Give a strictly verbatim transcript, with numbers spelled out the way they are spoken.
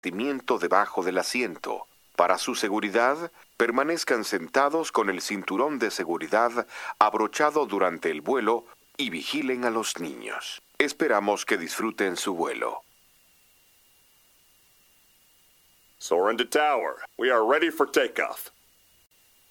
compartimiento debajo del asiento. Para su seguridad, permanezcan sentados con el cinturón de seguridad abrochado durante el vuelo y vigilen a los niños. Esperamos que disfruten su vuelo. Soarin' to tower. We are ready for takeoff.